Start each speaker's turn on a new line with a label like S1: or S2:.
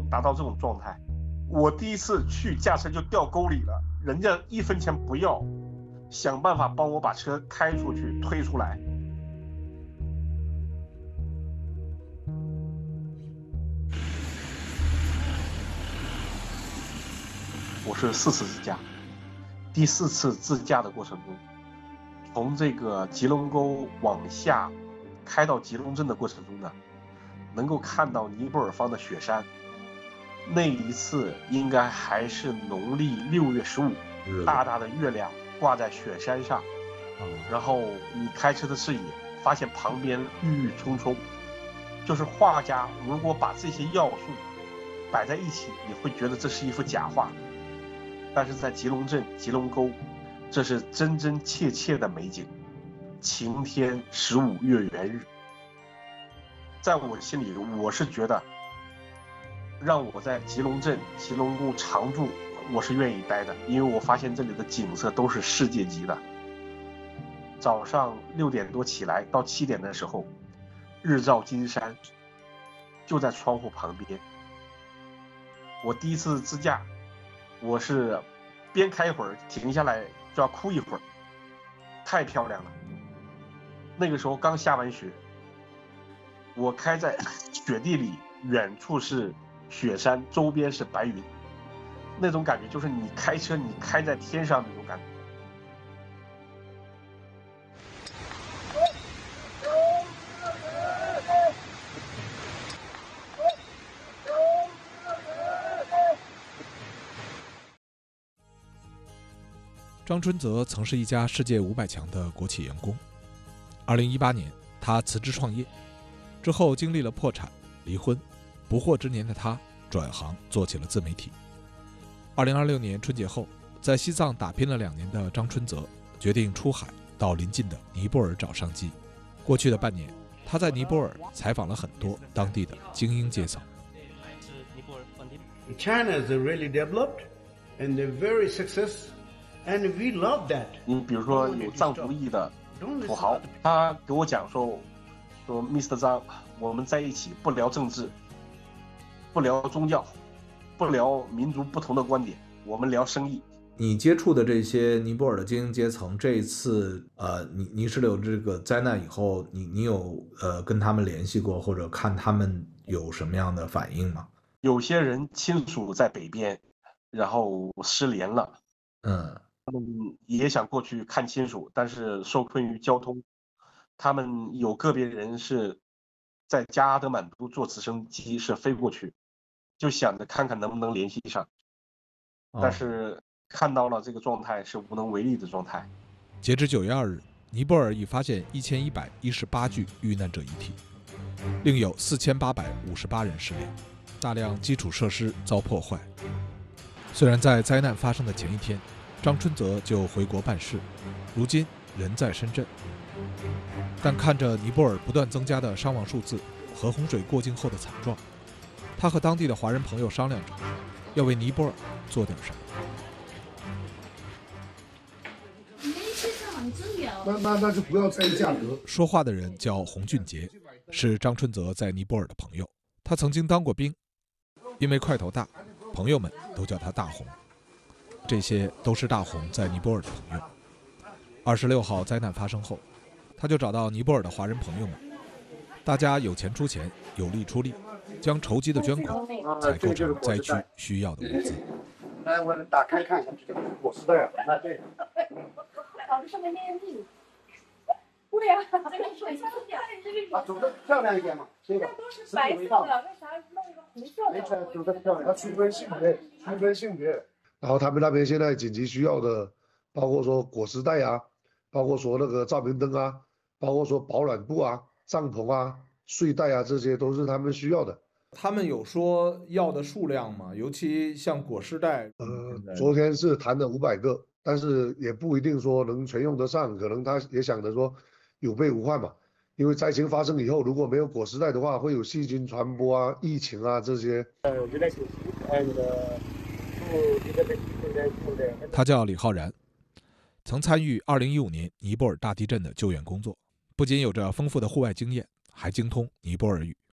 S1: 达到这种状态。我第一次去驾车就掉沟里了，人家1分钱不要，想办法帮我把车开出去推出来。我是4次自驾，第4次自驾的过程中，从这个吉隆沟往下开到吉隆镇的过程中呢，能够看到尼泊尔方的雪山。那一次应该还是农历6月15，大大的月亮挂在雪山上，然后你开车的视野发现旁边郁郁葱葱，就是画家如果把这些要素摆在一起，你会觉得这是一幅假画。但是在吉隆镇吉隆沟，这是真真切切的美景。晴天15月圆日，在我心里，我是觉得让我在吉隆镇吉隆沟常住，我是愿意待的，因为我发现这里的景色都是世界级的。早上6点多起来到7点的时候，日照金山就在窗户旁边。我第一次自驾，我是边开一会儿停下来就要哭一会儿，太漂亮了。那个时候刚下完雪，我开在雪地里，远处是雪山，周边是白云，那种感觉就是你开车你开在天上那种感觉。
S2: 张春泽曾是一家世界500强的国企员工。2018年，他辞职创业，之后经历了破产、离婚，不惑之年的他转行做起了自媒体。2026年春节后，在西藏打拼了2年的张春泽决定出海到邻近的尼泊尔找商机。过去的半年，他在尼泊尔采访了很多当地的精英阶层。
S3: China is really developed and they're very successful, and we love that.
S1: 比如说有藏族裔的土豪，他给我讲说 Mr. 张，我们在一起不聊政治，不聊宗教，不聊民族不同的观点，我们聊生意。
S4: 你接触的这些尼泊尔的精英阶层，这一次泥石流这个灾难以后，你有跟他们联系过，或者看他们有什么样的反应吗？
S1: 有些人亲属在北边，然后失联了，他们也想过去看亲属，但是受困于交通。他们有个别人是在加德满都坐直升机是飞过去，就想着看看能不能联系上，但是看到了这个状态是无能为力的状态。
S2: 截至9月2日，尼泊尔已发现1118具遇难者遗体，另有4858人失联，大量基础设施遭破坏。虽然在灾难发生的前一天，张春泽就回国办事，如今人在深圳，但看着尼泊尔不断增加的伤亡数字和洪水过境后的惨状，他和当地的华人朋友商量着，要为尼泊尔做点什么。
S5: 那就不要在意价格。
S2: 说话的人叫洪俊杰，是张春泽在尼泊尔的朋友，他曾经当过兵，因为块头大，朋友们都叫他大洪。这些都是大洪在尼泊尔的朋友。26号灾难发生后，他就找到尼泊尔的华人朋友们，大家有钱出钱，有力出力，将筹集的捐款采购成灾区需要的物资。
S5: 来，我打开看看，这个果实袋啊，对。
S6: 这上面念密。对呀，这个水箱
S5: 啊，走的漂亮一点嘛，这个
S6: 都是白色的，为啥弄一个红色的？
S5: 没错，走的漂亮，要区分性别。然后他们那边现在紧急需要的，包括说果实袋啊，包括说那个照明灯啊，包括说保暖布啊、帐篷啊、睡袋啊，这些都是他们需要的。
S4: 他们有说要的数量吗？尤其像果实袋，
S5: 昨天是谈了500个，但是也不一定说能全用得上，可能他也想着说有备无患嘛。因为灾情发生以后，如果没有果实袋的话，会有细菌传播啊、疫情啊这些。
S2: 他叫李浩然，曾参与2015年尼泊尔大地震的救援工作，不仅有着丰富的户外经验，还精通尼泊尔语。